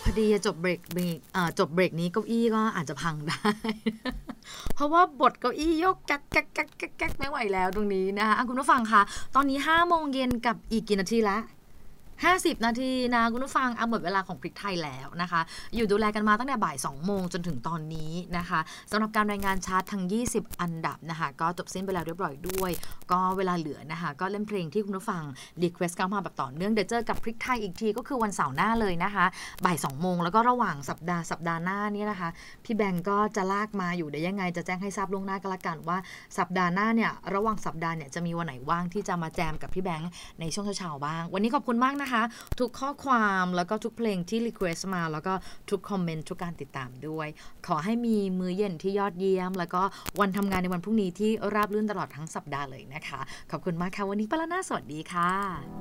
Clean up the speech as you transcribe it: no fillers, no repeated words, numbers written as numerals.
พอดีจบเบรกนี้เก้าอี้ก็อาจจะพังได้ เพราะว่าบทเก้าอี้ยกแก๊กแก๊กแก๊กแก๊กไม่ไหวแล้วตรงนี้นะคะคุณผู้ฟังคะตอนนี้5 โมงเย็นกับอีกกี่นาทีละ50 นาทีนะคุณผู้ฟังหมดเวลาของพริกไทยแล้วนะคะอยู่ดูแลกันมาตั้งแต่บ่าย 2 โมงจนถึงตอนนี้นะคะสำหรับการรายงานชาร์ตทั้ง20 อันดับนะคะก็จบสิ้นไปแล้วเรียบร้อยด้วยก็เวลาเหลือนะคะก็เล่นเพลงที่คุณผู้ฟังรีเควสต์เข้ามาแบบต่อเนื่องเดี๋ยวเจอกับพริกไทยอีกทีก็คือวันเสาร์หน้าเลยนะคะบ่าย 2 โมงแล้วก็ระหว่างสัปดาห์หน้านี้นะคะพี่แบงก์ก็จะลากมาอยู่เดี๋ยวยังไงจะแจ้งให้ทราบล่วงหน้าก็แล้วกันว่าสัปดาห์หน้าเนี่ยระหว่างสัปดาห์เนี่ยจะมีวันไหนว่างที่จะมาแจมกับพี่แบงก์ในช่วงเช้าๆบ้างวันนี้ขอบคุณมากนะคะทุกข้อความแล้วก็ทุกเพลงที่รีเควสต์มาแล้วก็ทุกคอมเมนต์ทุกการติดตามด้วยขอให้มีมื้อเย็นที่ยอดเยี่ยมแล้วก็วันทำงานในวันพรุ่งนี้ที่ราบรื่นตลอดทั้งสัปดาห์เลยนะคะขอบคุณมากค่ะวันนี้ปาลาน่าสวัสดีค่ะ